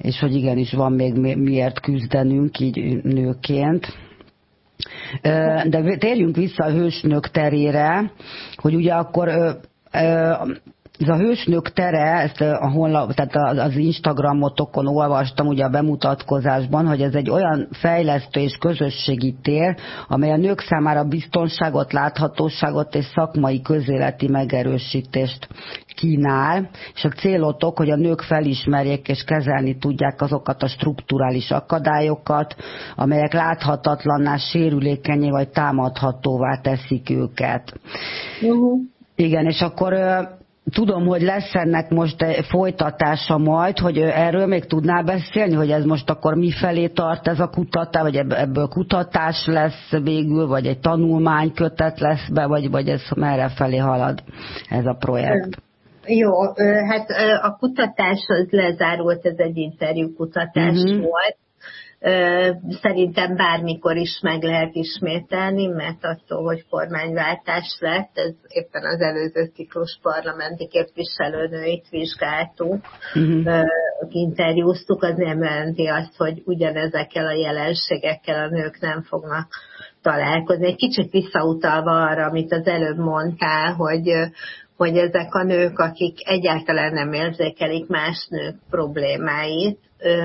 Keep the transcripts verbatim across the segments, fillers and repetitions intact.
és hogy igenis van még miért küzdenünk így nőként. De térjünk vissza a hősnők terére, hogy ugye akkor ez a hősnők tere, ezt a honlap, tehát az Instagramotokon olvastam ugye a bemutatkozásban, hogy ez egy olyan fejlesztő és közösségi tér, amely a nők számára biztonságot, láthatóságot és szakmai közéleti megerősítést kínál, és a célotok, hogy a nők felismerjék és kezelni tudják azokat a strukturális akadályokat, amelyek láthatatlanná, sérülékenyé vagy támadhatóvá teszik őket. Uh-huh. Igen, és akkor tudom, hogy lesz ennek most egy folytatása majd, hogy erről még tudnál beszélni, hogy ez most akkor mifelé tart ez a kutatás, vagy ebből kutatás lesz végül, vagy egy tanulmánykötet lesz be, vagy, vagy ez merre felé halad ez a projekt? Jó, hát a kutatás az lezárult, ez egy interjúkutatás uh-huh. volt. Szerintem bármikor is meg lehet ismételni, mert attól, hogy kormányváltás lett, ez éppen az előző ciklus parlamenti képviselőnőit vizsgáltuk, uh-huh. interjúztuk, az nem jelenti azt, hogy ugyanezekkel a jelenségekkel a nők nem fognak találkozni. Egy kicsit visszautalva arra, amit az előbb mondtál, hogy hogy ezek a nők, akik egyáltalán nem érzékelik más nők problémáit,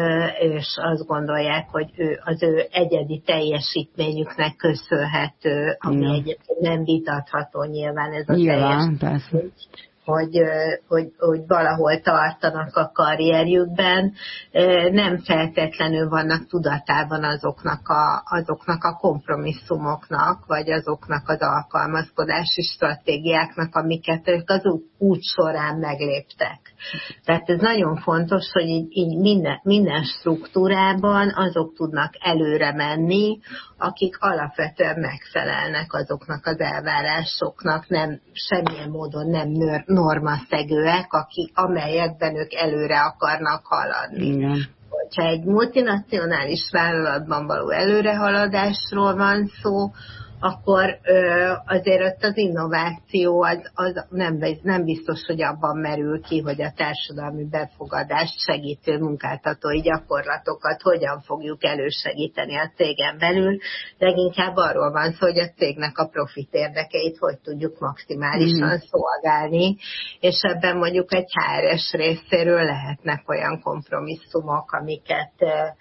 és azt gondolják, hogy ő, az ő egyedi teljesítményüknek köszönhető, ami ja. egyébként nem vitatható nyilván ez a nyilván, teljesítmény. Hogy, hogy, hogy valahol tartanak a karrierjükben, nem feltétlenül vannak tudatában azoknak a, azoknak a kompromisszumoknak, vagy azoknak az alkalmazkodási stratégiáknak, amiket ők az út során megléptek. Tehát ez nagyon fontos, hogy így, így minden, minden struktúrában azok tudnak előre menni, akik alapvetően megfelelnek azoknak az elvárásoknak, nem, semmilyen módon nem normaszegőek, akik, amelyekben ők előre akarnak haladni. Igen. Hogyha egy multinacionális vállalatban való előrehaladásról van szó, akkor ö, azért ott az innováció az, az nem, nem biztos, hogy abban merül ki, hogy a társadalmi befogadást segítő munkáltatói gyakorlatokat hogyan fogjuk elősegíteni a cégen belül, leginkább arról van szó, hogy a cégnek a profit érdekeit hogy tudjuk maximálisan mm. szolgálni, és ebben mondjuk egy há er es részéről lehetnek olyan kompromisszumok, amiket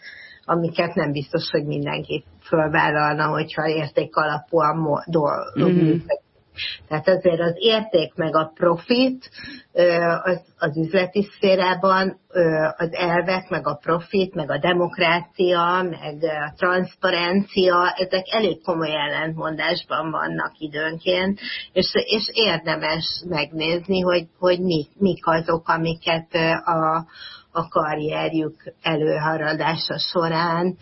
amiket nem biztos, hogy mindenki fölvállalna, hogyha érték alapúan dolgozunk. Mm-hmm. Tehát azért az érték meg a profit az, az üzleti szférában, az elvek meg a profit, meg a demokrácia, meg a transzparencia, ezek elég komoly ellentmondásban vannak időnként, és, és érdemes megnézni, hogy, hogy mik, mik azok, amiket a a karrierjük előhaladása során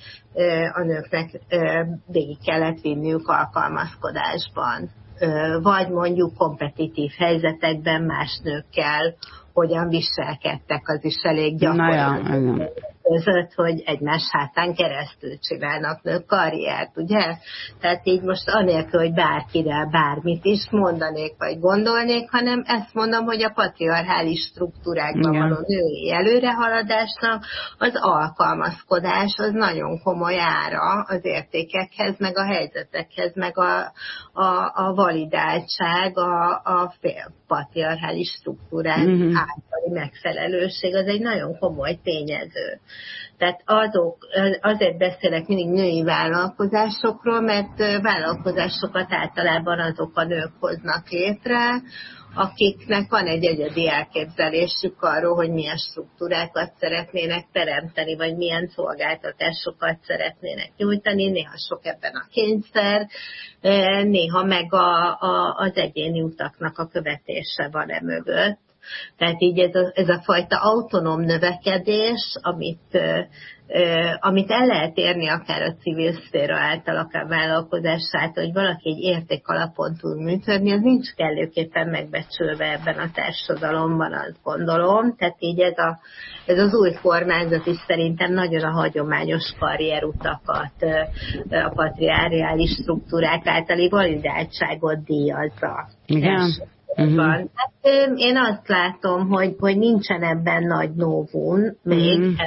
a nőknek végig kellett vinniük alkalmazkodásban. Vagy mondjuk kompetitív helyzetekben más nőkkel hogyan viselkedtek, az is elég gyakorlatilag között, hogy egymás hátán keresztül csinálnak nők karriert, ugye? Tehát így most anélkül, hogy bárkire bármit is mondanék, vagy gondolnék, hanem ezt mondom, hogy a patriarchális struktúrákban való női előrehaladásnak az alkalmazkodás az nagyon komoly ára az értékekhez, meg a helyzetekhez, meg a, a, a validáltság, a, a patriarchális struktúrák mm-hmm. általi megfelelőség, az egy nagyon komoly tényező. Tehát azok, azért beszélek mindig női vállalkozásokról, mert vállalkozásokat általában azok a nők hoznak létre, akiknek van egy egyedi elképzelésük arról, hogy milyen struktúrákat szeretnének teremteni, vagy milyen szolgáltatásokat szeretnének nyújtani, néha sok ebben a kényszer, néha meg a, a, az egyéni utaknak a követése van e mögött. Tehát így ez a, ez a fajta autonóm növekedés, amit, amit el lehet érni akár a civil szféra által, akár vállalkozás által, hogy valaki egy érték alapon tud működni, az nincs kellőképpen megbecsülve ebben a társadalomban, azt gondolom. Tehát így ez, a, ez az új kormányzat is szerintem nagyon a hagyományos karrierutakat, a patriarchális struktúrák általi validáltságot díjazza. Igen. Uh-huh. Hát, én azt látom, hogy, hogy nincsen ebben nagy novum még, uh-huh.